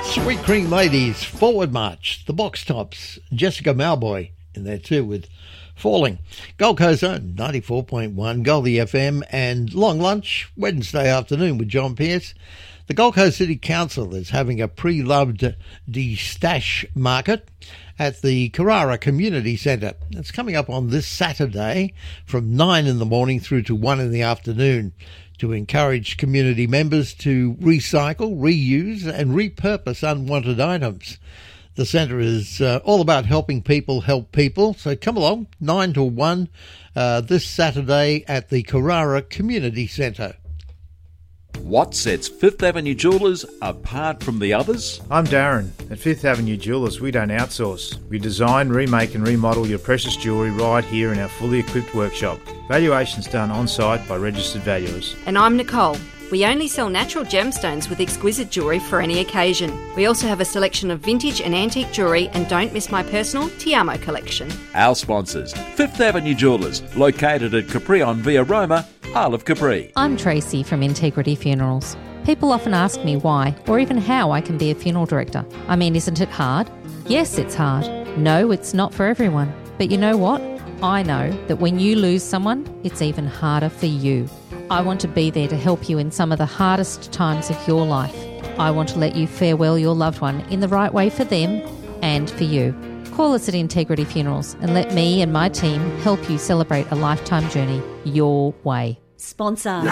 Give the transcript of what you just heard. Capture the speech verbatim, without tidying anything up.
Sweet Cream Ladies, Forward March, the Box Tops, Jessica Malboy in there too with Falling. Gold Coast Zone, ninety-four point one, Goldie F M, and Long Lunch, Wednesday afternoon with John Pierce. The Gold Coast City Council is having a pre-loved de-stash market at the Carrara Community Centre. It's coming up on this Saturday from nine in the morning through to one in the afternoon to encourage community members to recycle, reuse and repurpose unwanted items. The centre is uh, all about helping people help people, so come along, nine to one uh, this Saturday at the Carrara Community Centre. What sets Fifth Avenue Jewellers apart from the others? I'm Darren. At Fifth Avenue Jewellers, we don't outsource. We design, remake and remodel your precious jewellery right here in our fully equipped workshop. Valuations done on-site by registered valuers. And I'm Nicole. We only sell natural gemstones with exquisite jewellery for any occasion. We also have a selection of vintage and antique jewellery, and don't miss my personal Ti Amo collection. Our sponsors, Fifth Avenue Jewellers, located at Caprion Via Roma, Isle of Capri. I'm Tracy from Integrity Funerals. People often ask me why or even how I can be a funeral director. I mean, isn't it hard? Yes, it's hard. No, it's not for everyone. But you know what? I know that when you lose someone, it's even harder for you. I want to be there to help you in some of the hardest times of your life. I want to let you farewell your loved one in the right way for them and for you. Call us at Integrity Funerals and let me and my team help you celebrate a lifetime journey your way. Sponsor.